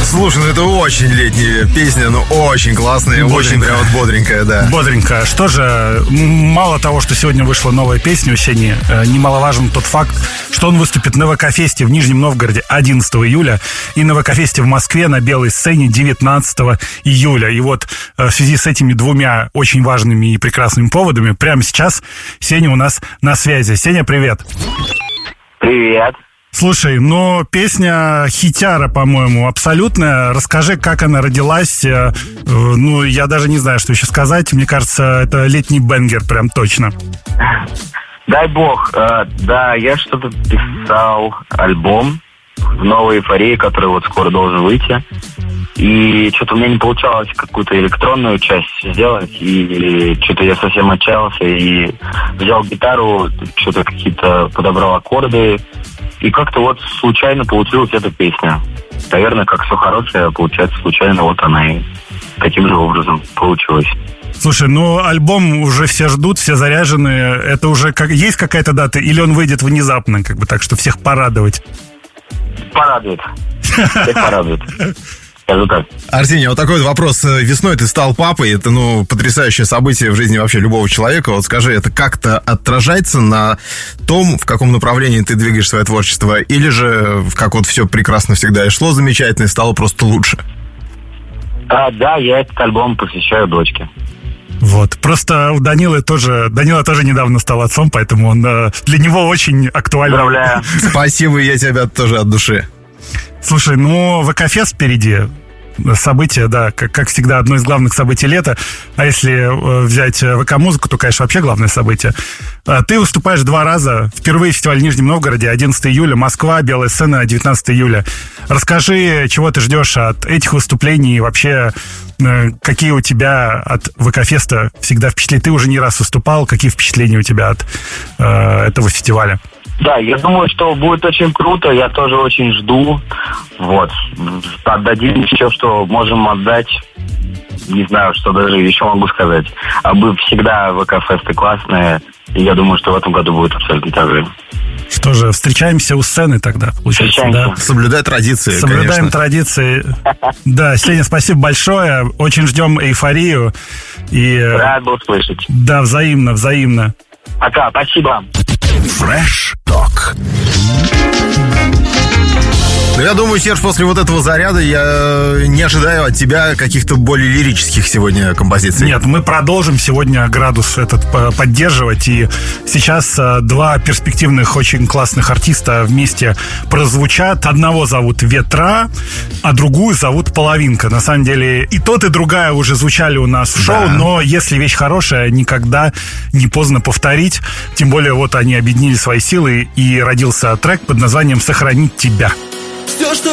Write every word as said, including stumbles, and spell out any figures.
Слушай, ну это очень летняя песня, но очень классная, очень прям вот бодренькая, да. Бодренькая. Что же, мало того, что сегодня вышла новая песня у Сени, немаловажен тот факт, что он выступит на ВК-фесте в Нижнем Новгороде одиннадцатого июля и на ВК-фесте в Москве на белой сцене девятнадцатого июля. И вот в связи с этими двумя очень важными и прекрасными поводами прямо сейчас Сеня у нас на связи. Сеня, привет. Привет. Слушай, ну, песня хитяра, по-моему, абсолютная. Расскажи, как она родилась. Ну, я даже не знаю, что еще сказать. Мне кажется, это летний бенгер, прям точно. Дай бог. Да, я что-то писал альбом в новой эйфории, который вот скоро должен выйти. И что-то у меня не получалось какую-то электронную часть сделать. И что-то я совсем отчаялся. И взял гитару, что-то какие-то подобрал аккорды. И как-то вот случайно получилась эта песня. Наверное, как все хорошее, получается, случайно вот она и таким же образом получилась. Слушай, ну альбом уже все ждут, все заряжены. Это уже как, есть какая-то дата? Или он выйдет внезапно, как бы так, что всех порадовать? Порадует. Всех порадует. Скажу так. Арсений, вот такой вот вопрос. Весной ты стал папой. Это, ну, потрясающее событие в жизни вообще любого человека. Вот скажи, это как-то отражается на том, в каком направлении ты двигаешь свое творчество? Или же, как вот все прекрасно всегда и шло замечательно, и стало просто лучше? А, да, я этот альбом посвящаю дочке. Вот, просто у Данилы тоже, Данила тоже недавно стал отцом, поэтому он для него очень актуален. Поздравляю. Спасибо, я тебя тоже от души. Слушай, ну, ВК-фест впереди. Событие, да, как, как всегда, одно из главных событий лета. А если э, взять ВК-музыку, то, конечно, вообще главное событие. А, ты выступаешь два раза. Впервые фестиваль в Нижнем Новгороде, одиннадцатого июля, Москва, белая сцена, девятнадцатого июля. Расскажи, чего ты ждешь от этих выступлений и вообще, э, какие у тебя от ВК-феста всегда впечатления? Ты уже не раз выступал, какие впечатления у тебя от э, этого фестиваля? Да, я думаю, что будет очень круто, я тоже очень жду. Вот. Отдадим все, что можем отдать. Не знаю, что даже еще могу сказать. А мы всегда ВК-фесты классные, и я думаю, что в этом году будет абсолютно так же. Что же, встречаемся у сцены тогда, получается, да? Соблюдай традиции, Соблюдаем конечно. традиции. Да, Сеня, спасибо большое. Очень ждем эйфорию. И... Рад был слышать. Да, взаимно, взаимно. Пока, спасибо. Fresh Talk. Ну, я думаю, Серж, после вот этого заряда я не ожидаю от тебя каких-то более лирических сегодня композиций. Нет, мы продолжим сегодня градус этот поддерживать. И сейчас два перспективных, очень классных артиста вместе прозвучат. Одного зовут Ветра, а другую зовут Половинка. На самом деле и тот, и другая уже звучали у нас в шоу, да. Но если вещь хорошая, никогда не поздно повторить. Тем более вот они объединили свои силы, и родился трек под названием «Сохранить тебя». Все, что